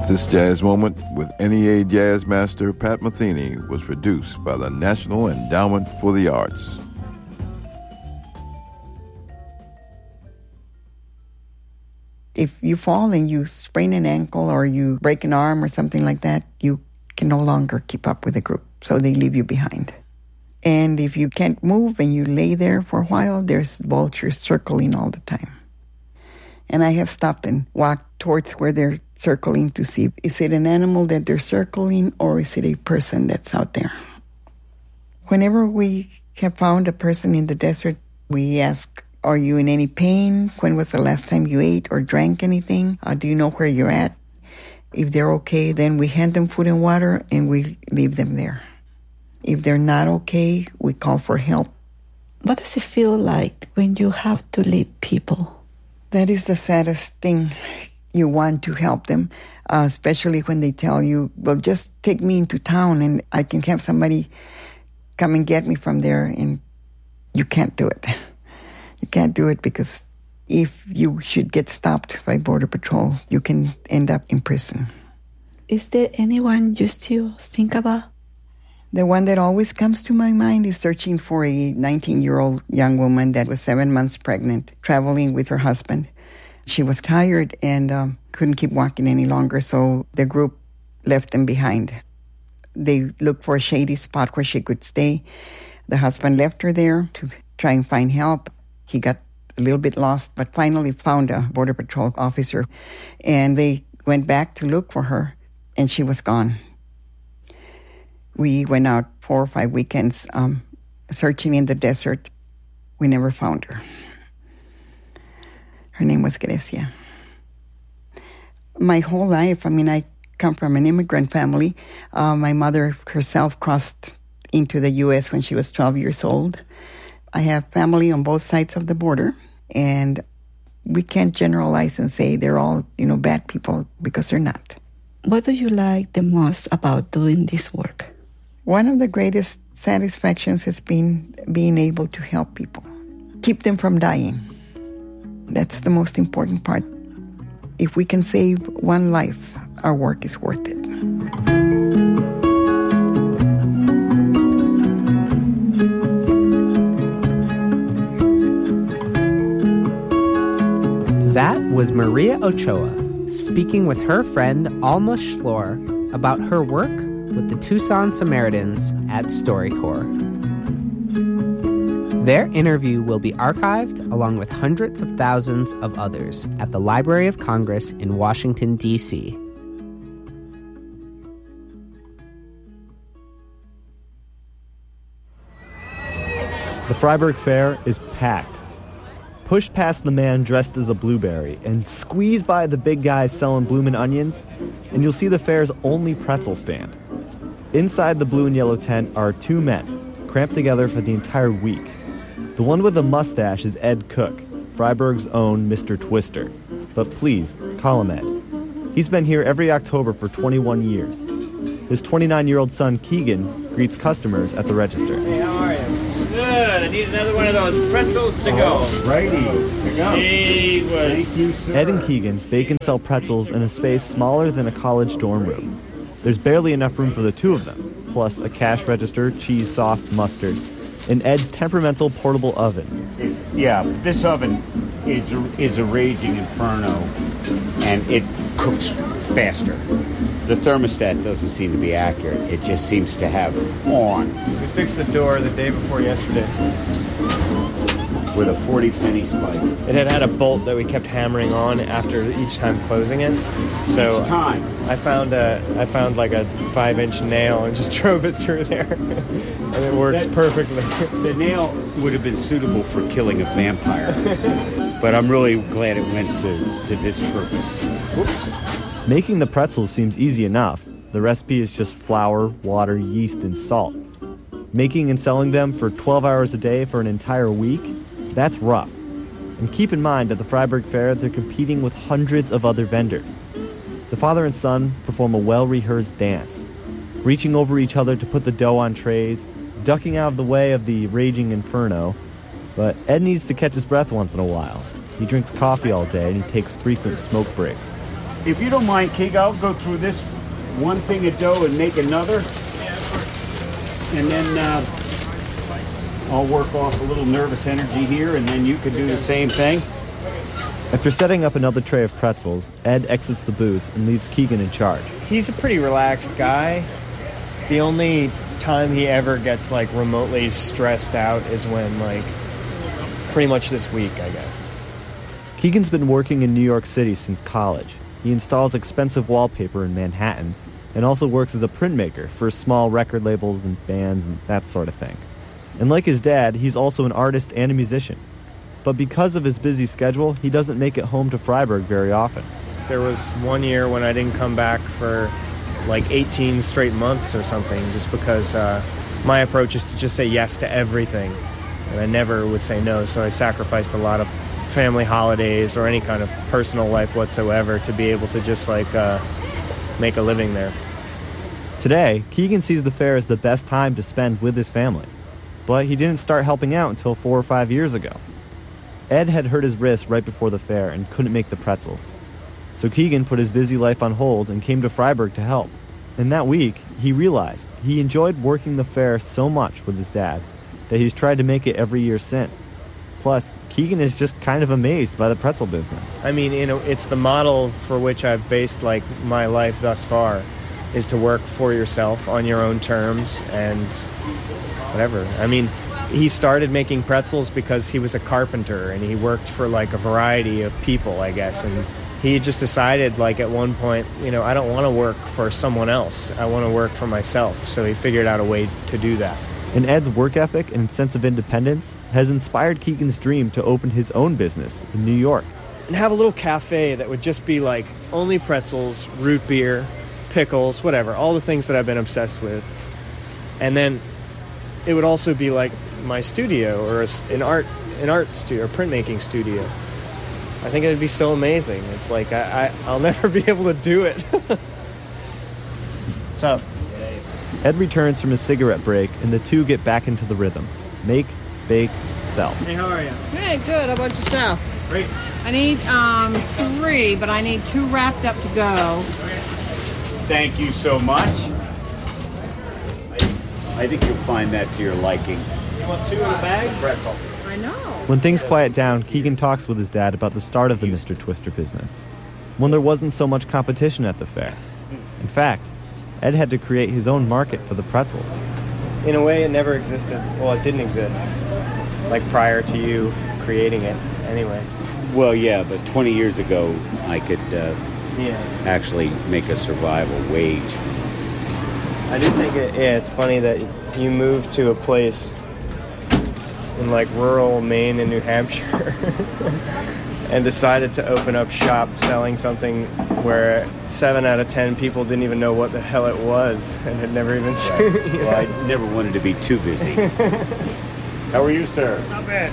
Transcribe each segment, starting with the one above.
This jazz moment with NEA Jazz Master Pat Metheny was produced by the National Endowment for the Arts. If you fall and you sprain an ankle or you break an arm or something like that, you can no longer keep up with the group, so they leave you behind. And if you can't move and you lay there for a while, there's vultures circling all the time. And I have stopped and walked towards where they're circling to see, is it an animal that they're circling or is it a person that's out there? Whenever we have found a person in the desert, we ask, are you in any pain? When was the last time you ate or drank anything? Do you know where you're at? If they're okay, then we hand them food and water and we leave them there. If they're not okay, we call for help. What does it feel like when you have to leave people? That is the saddest thing. You want to help them, especially when they tell you, well, just take me into town and I can have somebody come and get me from there, and you can't do it. You can't do it because if you should get stopped by Border Patrol, you can end up in prison. Is there anyone you still think about? The one that always comes to my mind is searching for a 19-year-old young woman that was 7 months pregnant, traveling with her husband. She was tired and couldn't keep walking any longer, so the group left them behind. They looked for a shady spot where she could stay. The husband left her there to try and find help. He got a little bit lost, but finally found a Border Patrol officer. And they went back to look for her, and she was gone. We went out 4 or 5 weekends searching in the desert. We never found her. Her name was Grecia. My whole life, I come from an immigrant family. My mother herself crossed into the U.S. when she was 12 years old. I have family on both sides of the border, and we can't generalize and say they're all, bad people, because they're not. What do you like the most about doing this work? One of the greatest satisfactions has been being able to help people, keep them from dying. That's the most important part. If we can save one life, our work is worth it. That was Maria Ochoa speaking with her friend Alma Schloer about her work with the Tucson Samaritans at StoryCorps. Their interview will be archived along with hundreds of thousands of others at the Library of Congress in Washington, D.C. The Freiburg Fair is packed. Push past the man dressed as a blueberry and squeeze by the big guys selling bloomin' onions, and you'll see the fair's only pretzel stand. Inside the blue and yellow tent are 2 men, cramped together for the entire week. The one with the mustache is Ed Cook, Freiburg's own Mr. Twister. But please, call him Ed. He's been here every October for 21 years. His 29-year-old son, Keegan, greets customers at the register. Hey, how are you? Good. I need another one of those pretzels to go. Righty. Hey, thank you, sir. Ed and Keegan bake and sell pretzels in a space smaller than a college dorm room. There's barely enough room for the 2 of them, plus a cash register, cheese, sauce, mustard, and Ed's temperamental portable oven. This oven is a raging inferno, and it cooks faster. The thermostat doesn't seem to be accurate. It just seems to have on. We fixed the door the day before yesterday. With a 40-penny spike. It had a bolt that we kept hammering on after each time closing it. So each time? I found like a 5-inch nail and just drove it through there. And it works perfectly. The nail would have been suitable for killing a vampire. But I'm really glad it went to this purpose. Whoops. Making the pretzels seems easy enough. The recipe is just flour, water, yeast, and salt. Making and selling them for 12 hours a day for an entire week? That's rough. And keep in mind, at the Freiburg Fair, they're competing with hundreds of other vendors. The father and son perform a well-rehearsed dance, reaching over each other to put the dough on trays, ducking out of the way of the raging inferno. But Ed needs to catch his breath once in a while. He drinks coffee all day and he takes frequent smoke breaks. If you don't mind, Keeg, I'll go through this one thing of dough and make another. And then I'll work off a little nervous energy here, and then you can do the same thing. After setting up another tray of pretzels, Ed exits the booth and leaves Keegan in charge. He's a pretty relaxed guy. The only time he ever gets, like, remotely stressed out is when, like, pretty much this week, I guess. Keegan's been working in New York City since college. He installs expensive wallpaper in Manhattan and also works as a printmaker for small record labels and bands and that sort of thing. And like his dad, he's also an artist and a musician. But because of his busy schedule, he doesn't make it home to Freiburg very often. There was one year when I didn't come back for like 18 straight months or something, just because my approach is to just say yes to everything. And I never would say no, so I sacrificed a lot of family holidays or any kind of personal life whatsoever to be able to just like make a living there. Today, Keegan sees the fair as the best time to spend with his family. But he didn't start helping out until 4 or 5 years ago. Ed had hurt his wrist right before the fair and couldn't make the pretzels. So Keegan put his busy life on hold and came to Freiburg to help. And that week, he realized he enjoyed working the fair so much with his dad that he's tried to make it every year since. Plus, Keegan is just kind of amazed by the pretzel business. I mean, you know, it's the model for which I've based, like, my life thus far, is to work for yourself on your own terms and whatever. I mean, he started making pretzels because he was a carpenter and he worked for like a variety of people, I guess. And he just decided like at one point, you know, I don't want to work for someone else. I want to work for myself. So he figured out a way to do that. And Ed's work ethic and sense of independence has inspired Keegan's dream to open his own business in New York. And have a little cafe that would just be like only pretzels, root beer, pickles, whatever, all the things that I've been obsessed with. And then it would also be like my studio or an art studio or printmaking studio. I think it'd be so amazing. It's like I'll never be able to do it. What's up? Ed returns from his cigarette break and the two get back into the rhythm. Make, bake, sell. Hey, how are you? Hey, good. How about yourself? Great. I need 3, but I need 2 wrapped up to go. Thank you so much. I think you'll find that to your liking. You want 2 in a bag? Pretzel. I know. When things quiet down, Keegan talks with his dad about the start of the Mr. Twister business, when there wasn't so much competition at the fair. In fact, Ed had to create his own market for the pretzels. In a way, it never existed. Well, it didn't exist. Like prior to you creating it, anyway. Well, yeah, but 20 years ago, I could actually make a survival wage. I do think it's funny that you moved to a place in like rural Maine and New Hampshire and decided to open up shop selling something where 7 out of 10 people didn't even know what the hell it was and had never even seen it. Well, I never wanted to be too busy. How are you, sir? Not bad.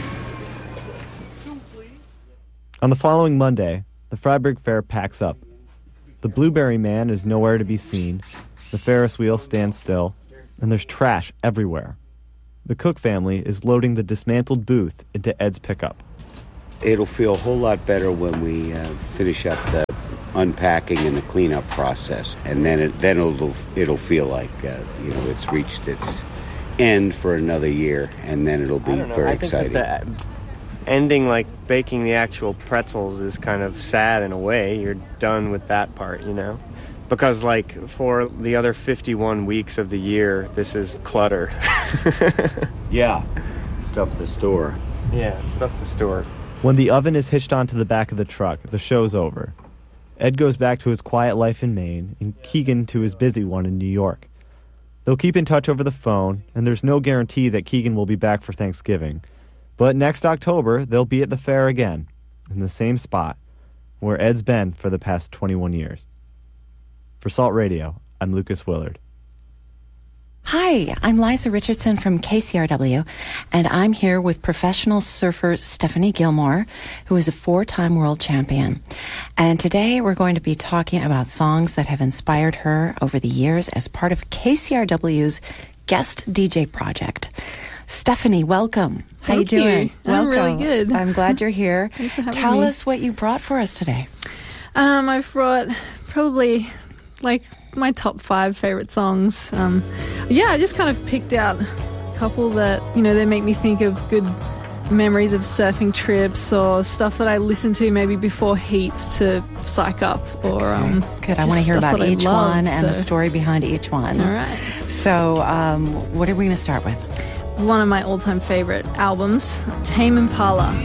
On the following Monday, the Freiburg Fair packs up. The Blueberry Man is nowhere to be seen. The Ferris wheel stands still, and there's trash everywhere. The Cook family is loading the dismantled booth into Ed's pickup. It'll feel a whole lot better when we finish up the unpacking and the cleanup process, and then it'll feel like it's reached its end for another year, and then it'll be very exciting. That ending, like baking the actual pretzels, is kind of sad in a way. You're done with that part, you know? Because, like, for the other 51 weeks of the year, this is clutter. Yeah. Stuff to store. Yeah, stuff to store. When the oven is hitched onto the back of the truck, the show's over. Ed goes back to his quiet life in Maine, and Keegan to his busy one in New York. They'll keep in touch over the phone, and there's no guarantee that Keegan will be back for Thanksgiving. But next October, they'll be at the fair again, in the same spot, where Ed's been for the past 21 years. For Salt Radio, I'm Lucas Willard. Hi, I'm Liza Richardson from KCRW, and I'm here with professional surfer Stephanie Gilmore, who is a 4-time world champion. And today we're going to be talking about songs that have inspired her over the years as part of KCRW's Guest DJ Project. Stephanie, welcome. How you doing? I'm welcome. really good. I'm glad you're here. Thanks for having Tell me. us what you brought for us today. I've brought probably like my top 5 favorite songs. I just kind of picked out a couple that, they make me think of good memories of surfing trips or stuff that I listen to maybe before heats to psych up. Or good. I want to hear about each one and the story behind each one. All right. So what are we going to start with? One of my all-time favorite albums, Tame Impala.